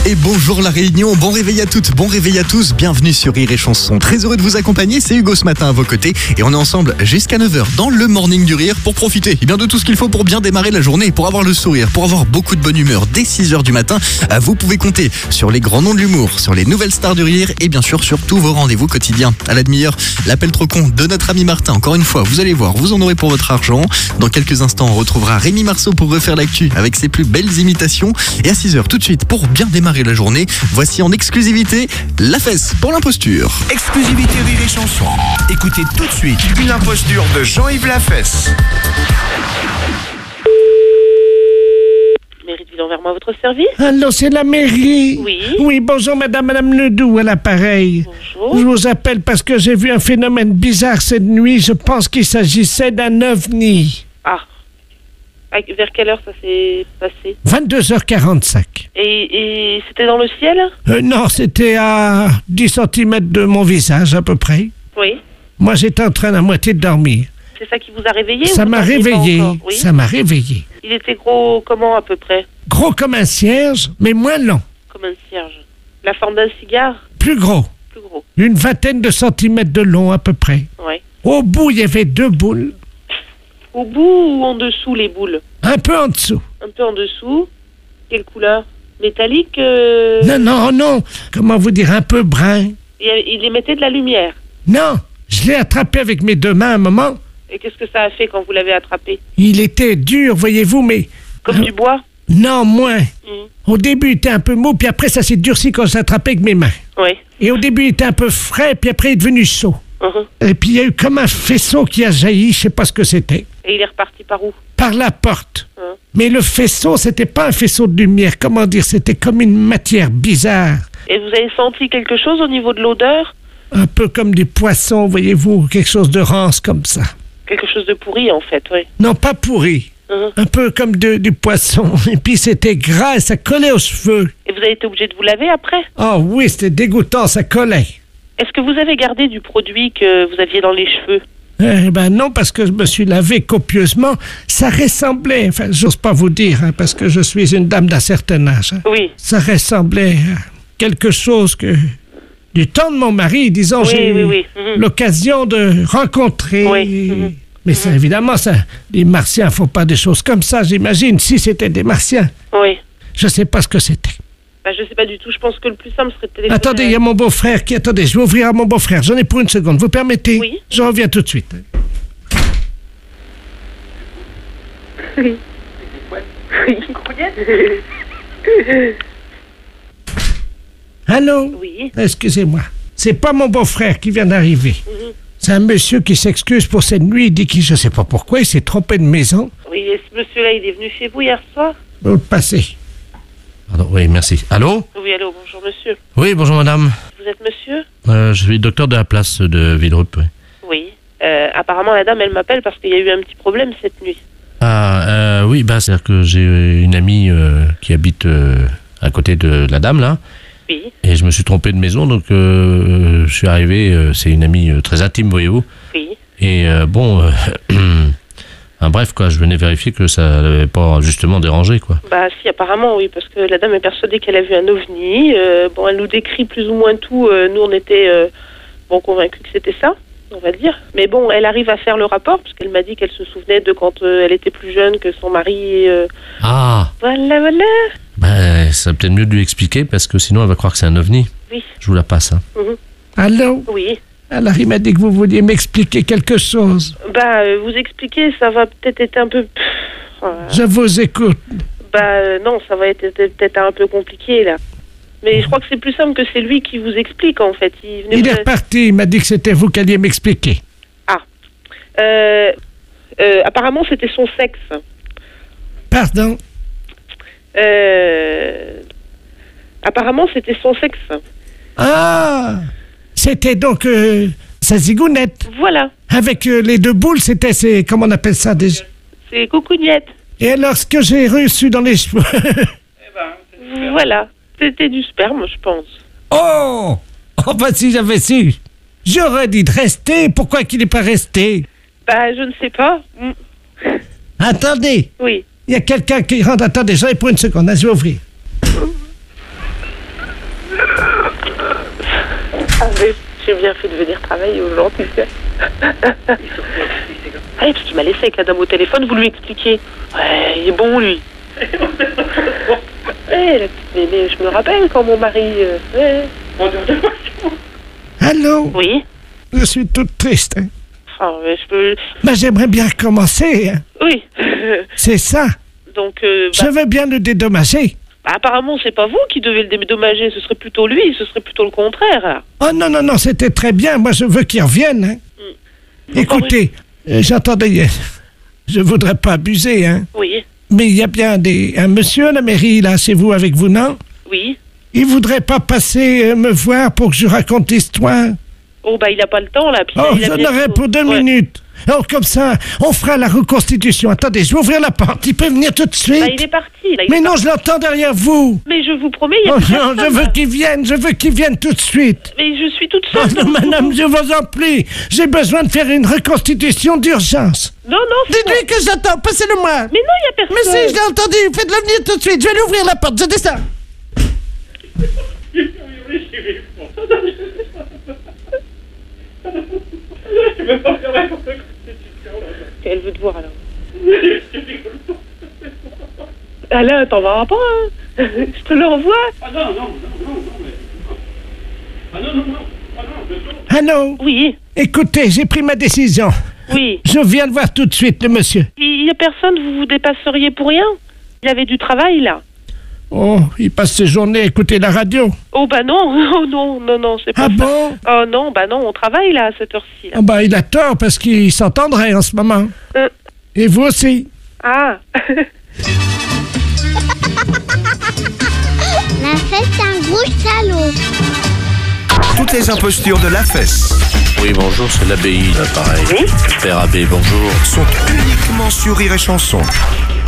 et bonjour la Réunion, bon réveil à toutes, bon réveil à tous, bienvenue sur Rire et Chanson. Très heureux de vous accompagner, c'est Hugo ce matin à vos côtés et on est ensemble jusqu'à 9h dans le Morning du Rire pour profiter de tout ce qu'il faut pour bien démarrer la journée, pour avoir le sourire, pour avoir beaucoup de bonne humeur dès 6h du matin. Vous pouvez compter sur les grands noms de l'humour, sur les nouvelles stars du rire et bien sûr sur tous vos rendez-vous quotidiens. À la demi-heure, l'appel trop con de notre ami Martin. Encore une fois, vous allez voir, vous en aurez pour votre argent. Dans quelques instants, on retrouvera Rémi Marceau pour refaire l'actu avec ses plus belles imitations. Et à 6h tout de suite, pour bien démarrer la journée, voici en exclusivité la fesse pour l'imposture. Exclusivité Rire et Chanson. Écoutez tout de suite une imposture de Jean-Yves Lafesse. Mairie de Villon-Vermois, votre service? Allô, c'est la mairie. Oui. Oui, bonjour madame Ledoux à l'appareil. Bonjour. Je vous appelle parce que j'ai vu un phénomène bizarre cette nuit. Je pense qu'il s'agissait d'un ovni. Ah. Vers quelle heure ça s'est passé? 22h45. Et c'était dans le ciel? Non, c'était à 10 cm de mon visage à peu près. Oui. Moi, j'étais en train à moitié de dormir. C'est ça qui vous a réveillé? Ça m'a réveillé. Oui. Ça m'a réveillé. Il était gros comment à peu près? Gros comme un cierge, mais moins long. Comme un cierge. La forme d'un cigare? Plus gros. Plus gros. Une vingtaine de centimètres de long à peu près. Oui. Au bout, il y avait 2 boules. Au bout ou en dessous les boules? Un peu en dessous. Un peu en dessous. Quelle couleur? Métallique? Non. Comment vous dire, un peu brun. Il émettait de la lumière. Non, je l'ai attrapé avec mes 2 mains un moment. Et qu'est-ce que ça a fait quand vous l'avez attrapé? Il était dur, voyez-vous, mais... Comme du bois? Non, moins. Mmh. Au début, il était un peu mou, puis après, ça s'est durci quand je l'ai attrapé avec mes mains. Oui. Et au début, il était un peu frais, puis après, il est devenu chaud. Et puis, il y a eu comme un faisceau qui a jailli, je sais pas ce que c'était. Et il est reparti par où? Par la porte. Mais le faisceau, c'était pas un faisceau de lumière. Comment dire? C'était comme une matière bizarre. Et vous avez senti quelque chose au niveau de l'odeur? Un peu comme du poisson, voyez-vous, quelque chose de rance comme ça. Quelque chose de pourri, en fait, oui. Non, pas pourri. Un peu comme du poisson. Et puis c'était gras et ça collait aux cheveux. Et vous avez été obligé de vous laver après? Oh oui, c'était dégoûtant, ça collait. Est-ce que vous avez gardé du produit que vous aviez dans les cheveux? Eh ben non, parce que je me suis lavé copieusement. Ça ressemblait, enfin, j'ose pas vous dire, parce que je suis une dame d'un certain âge. Oui. Ça ressemblait à quelque chose que... Du temps de mon mari, disons, j'ai eu l'occasion de rencontrer... Oui. Mais ça, évidemment, ça, les Martiens font pas des choses comme ça, j'imagine, si c'était des Martiens. Oui. Je sais pas ce que c'était. Ben, je sais pas du tout, je pense que le plus simple serait de téléphoner... Attendez, il y a mon beau-frère qui... Attendez, je vais ouvrir à mon beau-frère, j'en ai pour une seconde, vous permettez? Oui. Je reviens tout de suite. Oui. Allô? Oui. Excusez-moi, c'est pas mon beau-frère qui vient d'arriver. C'est un monsieur qui s'excuse pour cette nuit, il dit qu'il, je sais pas pourquoi, il s'est trompé de maison. Oui, et ce monsieur-là, il est venu chez vous hier soir? Vous le passez. Pardon, oui, merci. Allô? Oui, allô, bonjour monsieur. Oui, bonjour madame. Vous êtes monsieur? Je suis docteur de la place de Villerupt. Oui. Oui. Apparemment, la dame, elle m'appelle parce qu'il y a eu un petit problème cette nuit. Oui, c'est-à-dire que j'ai une amie qui habite à côté de la dame, là. Oui. Et je me suis trompé de maison, donc je suis arrivé, c'est une amie très intime, voyez-vous. Oui. Et bref, quoi, je venais vérifier que ça n'avait pas justement dérangé, quoi. Bah si, apparemment, oui, parce que la dame est persuadée qu'elle a vu un ovni. Elle nous décrit plus ou moins tout. Nous, on était convaincus que c'était ça, on va dire. Mais bon, elle arrive à faire le rapport, parce qu'elle m'a dit qu'elle se souvenait de quand elle était plus jeune, que son mari... Ah. Voilà. Ça peut-être mieux de lui expliquer, parce que sinon elle va croire que c'est un ovni. Oui. Je vous la passe, hein. Allô? Oui. Alors, il m'a dit que vous vouliez m'expliquer quelque chose. Vous expliquer, ça va peut-être être un peu... Je vous écoute. Non, ça va être peut-être un peu compliqué, là. Mais je crois que c'est plus simple que c'est lui qui vous explique, en fait. Il est reparti, il m'a dit que c'était vous qui alliez m'expliquer. Ah. Apparemment, c'était son sexe. Pardon? Apparemment, c'était son sexe. Ah! C'était donc sa zigounette. Voilà. Avec les 2 boules, c'était comment on appelle ça déjà? C'est coucougnette. Et alors, ce que j'ai reçu dans les cheveux... Voilà. C'était du sperme, je pense. Oh! Oh, bah si j'avais su. J'aurais dit de rester. Pourquoi qu'il n'est pas resté? Je ne sais pas. Attendez. Oui. Il y a quelqu'un qui rentre. Attendez, j'arrive pour une seconde. Je vais ouvrir. J'ai bien fait de venir travailler aujourd'hui. Ah oui, parce qu'il m'a laissé avec la dame au téléphone, vous lui expliquez. Ouais, il est bon, lui. Ouais, mais je me rappelle quand mon mari... ouais. Allô? Oui. Je suis toute triste. Hein. Enfin, je peux... Mais j'aimerais bien recommencer. Hein. Oui. C'est ça. Donc, Je veux bien le dédommager. apparemment, c'est pas vous qui devez le dédommager, ce serait plutôt lui, ce serait plutôt le contraire. Oh non, non, non, c'était très bien. Moi, je veux qu'il revienne. Hein. Écoutez, j'entendais... Je voudrais pas abuser, hein. Oui. Mais il y a bien un monsieur à la mairie, là, c'est vous avec vous, non? Oui. Il voudrait pas passer me voir pour que je raconte l'histoire? Oh, bah, il a pas le temps, là. Puis Oh, il a j'en aurais pour 2 minutes. Oh, comme ça, on fera la reconstitution. Attendez, je vais ouvrir la porte. Il peut venir tout de suite. Bah, il est parti, là. Mais non, je l'entends derrière vous. Mais je vous promets, il y a Oh plus non, personne, je veux là. qu'il vienne tout de suite. Mais je suis toute Oh seule. non, madame, je vous en prie. J'ai besoin de faire une reconstitution d'urgence. Non, c'est Dites-lui que j'attends, passez-le-moi. Mais non, il y a personne. Mais si, je l'ai entendu, faites-le venir tout de suite. Je vais lui ouvrir la porte, je descends. Elle veut te voir, alors. Alain, t'en vas pas, hein. Je te l'envoie. Allô? Oui, Écoutez, j'ai pris ma décision. oui. Je viens de voir tout de suite le monsieur. Il y a personne, vous vous dépasseriez pour rien. Il avait du travail, là. Oh, il passe ses journées à écouter la radio. Oh, bah non, oh non, c'est pas Ah ça. bon? Oh non, bah non, on travaille, là, à cette heure-ci, là. Ah bah, il a tort parce qu'il s'entendrait en ce moment. Et vous aussi. Ah. La fête, c'est un gros salaud. Toutes les impostures de la fesse Oui, bonjour, c'est l'abbaye, là, pareil. Oui. Père Abbé, bonjour. sont uniquement sur Rire et Chanson.